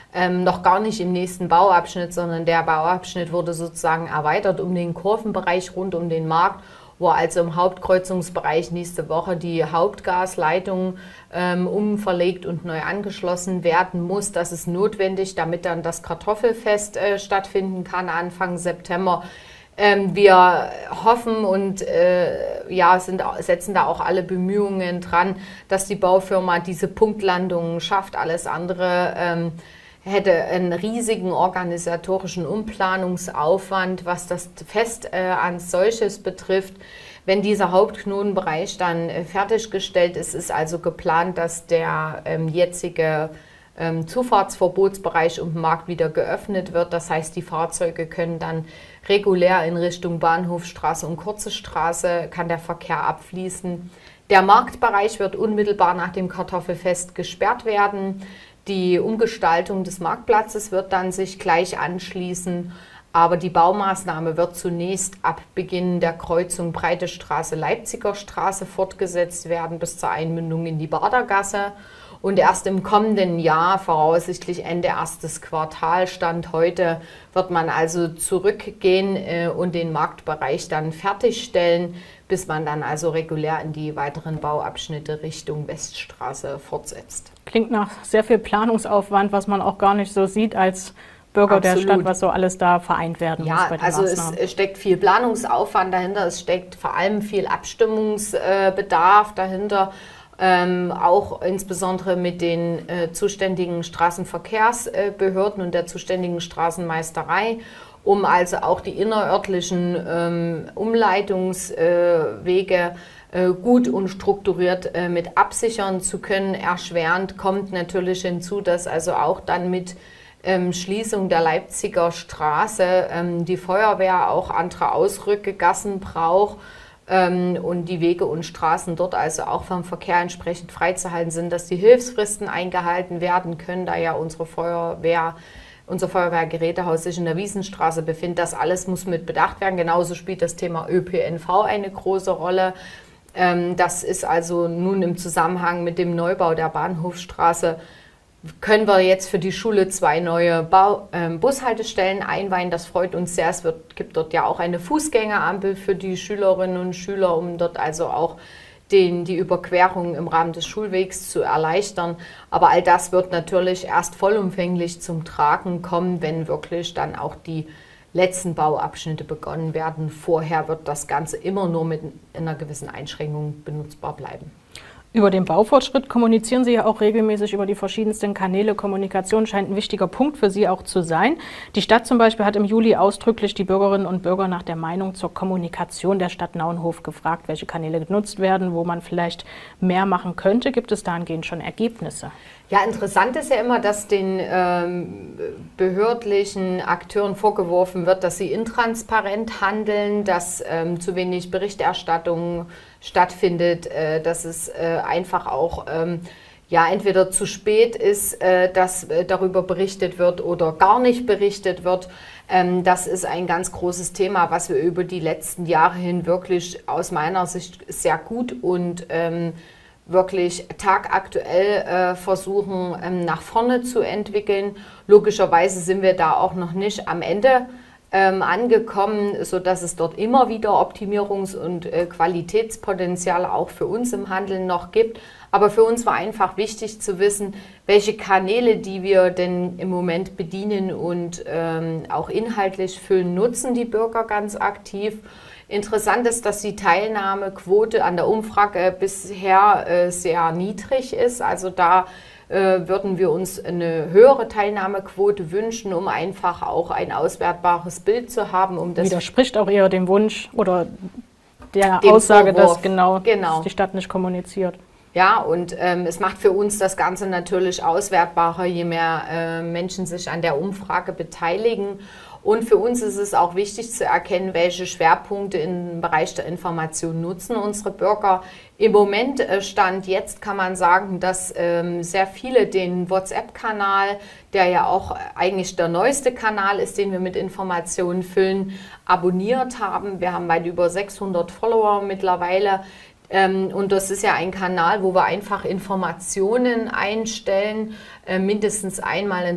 noch gar nicht im nächsten Bauabschnitt, sondern der Bauabschnitt wurde sozusagen erweitert um den Kurvenbereich rund um den Markt, wo also im Hauptkreuzungsbereich nächste Woche die Hauptgasleitung umverlegt und neu angeschlossen werden muss. Das ist notwendig, damit dann das Kartoffelfest stattfinden kann Anfang September. Wir hoffen und setzen da auch alle Bemühungen dran, dass die Baufirma diese Punktlandungen schafft. Alles andere hätte einen riesigen organisatorischen Umplanungsaufwand, was das Fest als solches betrifft. Wenn dieser Hauptknotenbereich dann fertiggestellt ist, ist also geplant, dass der jetzige Zufahrtsverbotsbereich um den Markt wieder geöffnet wird. Das heißt, die Fahrzeuge können dann regulär in Richtung Bahnhofstraße und Kurze Straße, kann der Verkehr abfließen. Der Marktbereich wird unmittelbar nach dem Kartoffelfest gesperrt werden. Die Umgestaltung des Marktplatzes wird dann sich gleich anschließen, aber die Baumaßnahme wird zunächst ab Beginn der Kreuzung Breite Straße, Leipziger Straße fortgesetzt werden bis zur Einmündung in die Badergasse. Und erst im kommenden Jahr, voraussichtlich Ende erstes Quartal, Stand heute, wird man also zurückgehen und den Marktbereich dann fertigstellen, bis man dann also regulär in die weiteren Bauabschnitte Richtung Weststraße fortsetzt. Klingt nach sehr viel Planungsaufwand, was man auch gar nicht so sieht als Bürger der Stadt, was so alles da vereint werden muss bei den Maßnahmen. Es steckt viel Planungsaufwand dahinter, es steckt vor allem viel Abstimmungsbedarf dahinter. Auch insbesondere mit den zuständigen Straßenverkehrsbehörden und der zuständigen Straßenmeisterei, um also auch die innerörtlichen Umleitungswege gut und strukturiert mit absichern zu können. Erschwerend kommt natürlich hinzu, dass also auch dann mit Schließung der Leipziger Straße die Feuerwehr auch andere Ausrückgassen braucht, und die Wege und Straßen dort also auch vom Verkehr entsprechend freizuhalten sind, dass die Hilfsfristen eingehalten werden können, da ja unser Feuerwehrgerätehaus sich in der Wiesenstraße befindet. Das alles muss mit bedacht werden. Genauso spielt das Thema ÖPNV eine große Rolle. Das ist also nun im Zusammenhang mit dem Neubau der Bahnhofstraße, können wir jetzt für die Schule 2 neue Bushaltestellen einweihen. Das freut uns sehr. Es gibt dort ja auch eine Fußgängerampel für die Schülerinnen und Schüler, um dort also auch die Überquerung im Rahmen des Schulwegs zu erleichtern. Aber all das wird natürlich erst vollumfänglich zum Tragen kommen, wenn wirklich dann auch die letzten Bauabschnitte begonnen werden. Vorher wird das Ganze immer nur mit einer gewissen Einschränkung benutzbar bleiben. Über den Baufortschritt kommunizieren Sie ja auch regelmäßig über die verschiedensten Kanäle. Kommunikation scheint ein wichtiger Punkt für Sie auch zu sein. Die Stadt zum Beispiel hat im Juli ausdrücklich die Bürgerinnen und Bürger nach der Meinung zur Kommunikation der Stadt Naunhof gefragt, welche Kanäle genutzt werden, wo man vielleicht mehr machen könnte. Gibt es dahingehend schon Ergebnisse? Ja, interessant ist ja immer, dass den behördlichen Akteuren vorgeworfen wird, dass sie intransparent handeln, dass zu wenig Berichterstattung stattfindet, dass es einfach auch entweder zu spät ist, dass darüber berichtet wird oder gar nicht berichtet wird. Das ist ein ganz großes Thema, was wir über die letzten Jahre hin wirklich aus meiner Sicht sehr gut und wirklich tagaktuell versuchen, nach vorne zu entwickeln. Logischerweise sind wir da auch noch nicht am Ende angekommen, sodass es dort immer wieder Optimierungs- und Qualitätspotenzial auch für uns im Handeln noch gibt. Aber für uns war einfach wichtig zu wissen, welche Kanäle, die wir denn im Moment bedienen und auch inhaltlich füllen, nutzen die Bürger ganz aktiv. Interessant ist, dass die Teilnahmequote an der Umfrage bisher sehr niedrig ist. Also da würden wir uns eine höhere Teilnahmequote wünschen, um einfach auch ein auswertbares Bild zu haben. Widerspricht auch eher dem Wunsch oder der Aussage, dass die Stadt nicht kommuniziert. Ja, und es macht für uns das Ganze natürlich auswertbarer, je mehr Menschen sich an der Umfrage beteiligen. Und für uns ist es auch wichtig zu erkennen, welche Schwerpunkte im Bereich der Information nutzen unsere Bürger. Im Moment, Stand jetzt, kann man sagen, dass sehr viele den WhatsApp-Kanal, der ja auch eigentlich der neueste Kanal ist, den wir mit Informationen füllen, abonniert haben. Wir haben weit über 600 Follower mittlerweile. Und das ist ja ein Kanal, wo wir einfach Informationen einstellen, mindestens einmal in